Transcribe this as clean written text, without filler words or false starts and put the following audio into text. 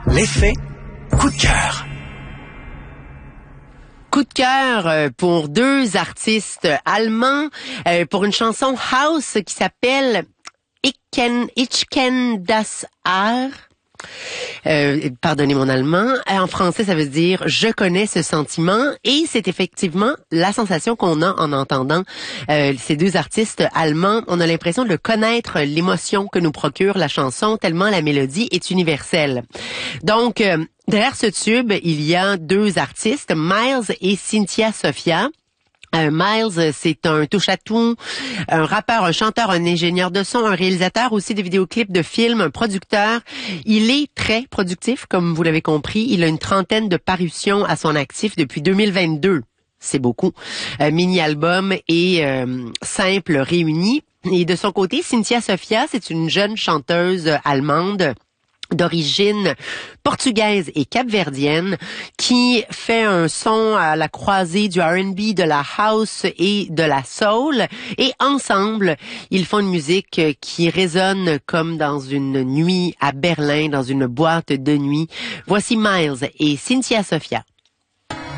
L'effet coup de cœur. Coup de cœur pour deux artistes allemands pour une chanson house qui s'appelle Ich kenn das Haar. Pardonnez mon allemand. En français, ça veut dire « je connais ce sentiment » et c'est effectivement la sensation qu'on a en entendant ces deux artistes allemands. On a l'impression de connaître l'émotion que nous procure la chanson tellement la mélodie est universelle. Donc, derrière ce tube, il y a deux artistes, Miles et Cynthia Sophia. Miles, c'est un touche-à-tout, un rappeur, un chanteur, un ingénieur de son, un réalisateur aussi de vidéoclips, de films, un producteur. Il est très productif, comme vous l'avez compris. Il a une trentaine de parutions à son actif depuis 2022. C'est beaucoup. Mini-album et simple réunis. Et de son côté, Cynthia Sophia, c'est une jeune chanteuse allemande d'origine portugaise et capverdienne qui fait un son à la croisée du R&B, de la house et de la soul. Et ensemble, ils font une musique qui résonne comme dans une nuit à Berlin, dans une boîte de nuit. Voici Miles et Cynthia Sophia.